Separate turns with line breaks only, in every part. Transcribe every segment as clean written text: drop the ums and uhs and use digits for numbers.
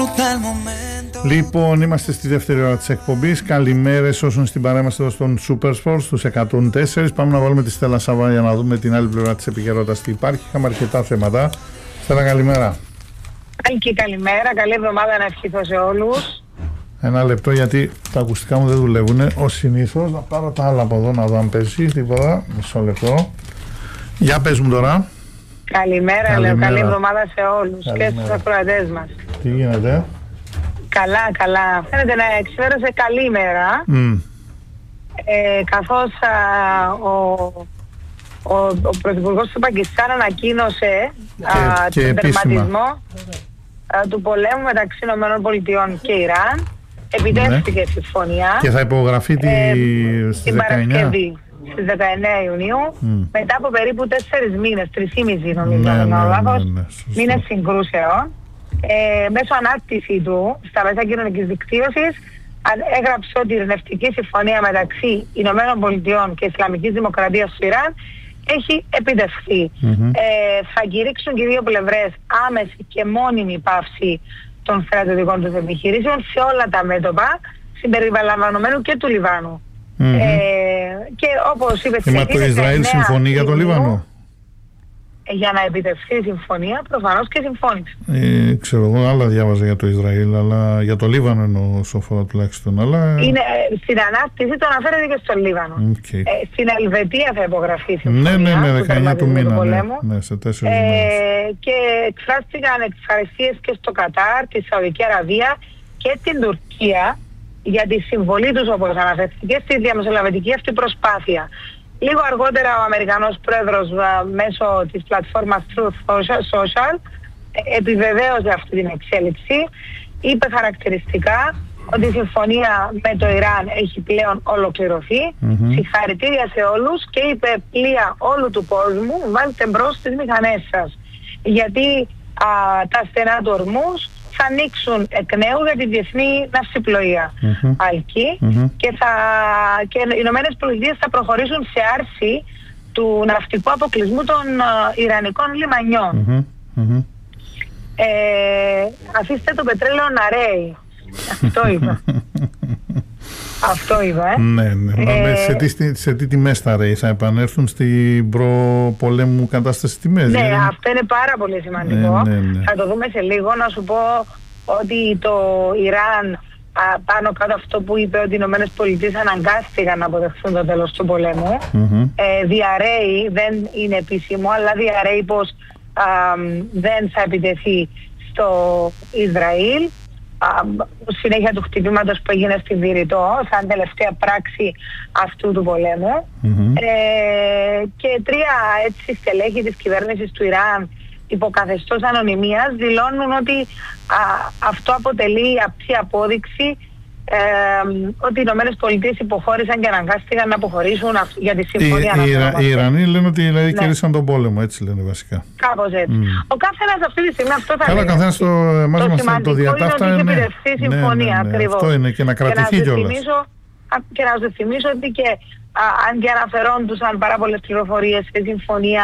Λοιπόν, είμαστε στη δεύτερη ώρα της εκπομπής. Καλημέρες όσων στην παρέμβαση εδώ στον Super Sports στους 104. Πάμε να βάλουμε τη Στέλλα Σάβα για να δούμε την άλλη πλευρά της επικαιρότητας τι υπάρχει. Είχαμε αρκετά θέματα. Στέλλα, καλημέρα.
Και καλημέρα, καλή εβδομάδα να ευχηθώ σε όλους.
Ένα λεπτό γιατί τα ακουστικά μου δεν δουλεύουν ως συνήθως. Να πάρω τα άλλα από εδώ να δω αν παίζει τίποτα. Μισό λεπτό. Για πες μου τώρα.
Καλημέρα, λέω, καλή εβδομάδα σε όλους. Καλημέρα. Και στους ακροατές μας.
Τι γίνεται?
Καλά. Φαίνεται να εξέφερασε καλή μέρα. Καθώς ο Πρωθυπουργός του Πακιστάν ανακοίνωσε τον τερματισμό του πολέμου μεταξύ ΗΠΑ και Ιράν. Επιτεύχθηκε συμφωνία.
Και θα υπογραφεί στις 19.
Στις 19 Ιουνίου, μετά από περίπου 4 μήνες, 3,5 νομίζω, μήνες συγκρούσεων, μέσω ανάρτηση του στα μέσα κοινωνικής δικτύωσης έγραψε ότι η ειρηνευτική συμφωνία μεταξύ ΗΠΑ και Ισλαμικής Δημοκρατίας του Ιράν έχει επιτευχθεί. Θα κηρύξουν και οι δύο πλευρές άμεση και μόνιμη πάυση των στρατιωτικών τους επιχειρήσεων σε όλα τα μέτωπα, συμπεριλαμβανομένου και του Λιβάνου. Και όπως είπε
Μα το Ισραήλ συμφωνεί για το Λίβανο?
Για να επιτευχθεί η συμφωνία προφανώς και συμφώνησε.
Ξέρω εγώ, άλλα διάβαζα για το Ισραήλ, αλλά για το Λίβανο εννοώ σοφρό τουλάχιστον. Αλλά...
στην ανάρτηση το αναφέρεται και στο Λίβανο. Στην Ελβετία θα υπογραφεί η
συμφωνία. Ναι, 19 του μήνα.
Ναι,
σε 4 μήνες.
Και εκφράστηκαν ευχαριστίες και στο Κατάρ, τη Σαουδική Αραβία και την Τουρκία για τη συμβολή τους, όπως αναφέρθηκε, στη διαμεσολαβητική αυτή προσπάθεια. Λίγο αργότερα ο Αμερικανός πρόεδρος μέσω της πλατφόρμας Truth Social επιβεβαίωσε αυτή την εξέλιξη. Είπε χαρακτηριστικά ότι η συμφωνία με το Ιράν έχει πλέον ολοκληρωθεί. Συγχαρητήρια σε όλους και είπε πλοία όλου του κόσμου, βάλτε μπρος τις μηχανές σας. Γιατί τα στενά του Ορμούς θα ανοίξουν εκ νέου για τη διεθνή ναυσιπλοεία αλκή και οι Ηνωμένες Πολιτείες θα προχωρήσουν σε άρση του ναυτικού αποκλεισμού των Ιρανικών λιμανιών. Αφήστε το πετρέλαιο να ρέει. Αυτό είπα.
Ναι. Σε τι τιμές θα ρέει? Θα επανέλθουν στην προπολέμου κατάσταση τιμές?
Ναι, αυτό είναι πάρα πολύ σημαντικό. Θα το δούμε σε λίγο. Να σου πω ότι το Ιράν, πάνω κάτω αυτό που είπε ότι οι Ηνωμένες Πολιτείες αναγκάστηκαν να αποδεχθούν το τέλος του πολέμου, διαρρέει, δεν είναι επίσημο, αλλά διαρρέει πως δεν θα επιτεθεί στο Ισραήλ συνέχεια του χτυπήματος που έγινε στην Βηρητό σαν τελευταία πράξη αυτού του πολέμου. Και 3 έτσι στελέχη της κυβέρνησης του Ιράν υποκαθεστώς ανωνυμίας δηλώνουν ότι αυτό αποτελεί απτή απόδειξη ότι οι Ηνωμένες Πολιτείες υποχώρησαν και αναγκάστηκαν να αποχωρήσουν για τη συμφωνία.
Οι Ιρανοί λένε ότι δηλαδή κέρδισαν τον πόλεμο, έτσι λένε βασικά.
Κάπως έτσι. Ο καθένας αυτή τη στιγμή αυτό θα λέει.
Καθένας το σημαντικό
διατάφτα είναι ότι έχει επιτευχθεί συμφωνία ακριβώς.
Αυτό είναι και να κρατηθεί κιόλας.
Και να σας θυμίσω ότι και αν και αναφερόντουσαν πάρα πολλές πληροφορίες σε συμφωνία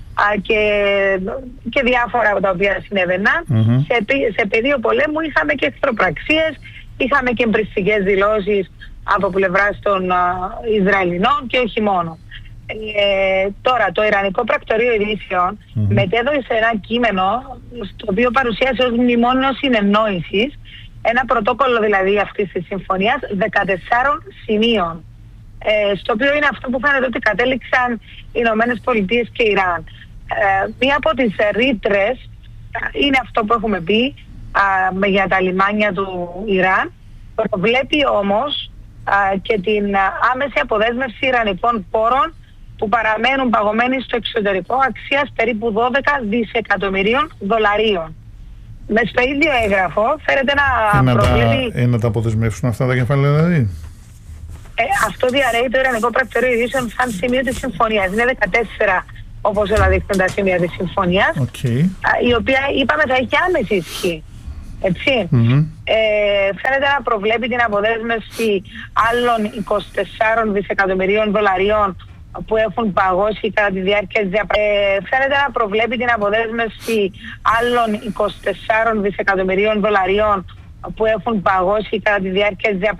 και διάφορα από τα οποία συνέβαιναν, σε πεδίο πολέμου είχαμε και εχθροπραξίες, είχαμε και εμπριστικές δηλώσεις από πλευράς των Ισραηλινών και όχι μόνο. Τώρα το Ιρανικό Πρακτορείο Ειδήσεων μετέδωσε ένα κείμενο στο οποίο παρουσίασε ως μνημόνιο συνεννόησης ένα πρωτόκολλο δηλαδή αυτής της συμφωνίας 14 σημείων, στο οποίο είναι αυτό που φαίνεται ότι κατέληξαν οι Ηνωμένες Πολιτείες και Ιράν. Μία από τις ρήτρες είναι αυτό που έχουμε πει για τα λιμάνια του Ιράν, προβλέπει όμως και την άμεση αποδέσμευση ιρανικών πόρων που παραμένουν παγωμένοι στο εξωτερικό αξίας περίπου 12 δισεκατομμυρίων δολαρίων. Μες στο ίδιο έγγραφο φέρεται να προβλέπει...
Να τα αποδεσμεύσουν αυτά τα κεφάλαια δηλαδή?
Αυτό διαρρέει το Ιρανικό Πρακτορείο Ειδήσεων σαν σημείο της συμφωνίας. Είναι 14 όπως όλα δείχνουν τα σημεία της συμφωνίας, η οποία είπαμε θα έχει άμεση ισχύ. Έτσι. Φαίνεται να προβλέπει την αποδέσμευση άλλων 24 δισεκατομμυρίων δολαρίων που έχουν παγώσει κατά τη διάρκεια της φαίνεται να προβλέπει την αποδέσμευση άλλων 24 δισεκατομμυρίων δολαρίων που έχουν παγώσει κατά τη διάρκεια της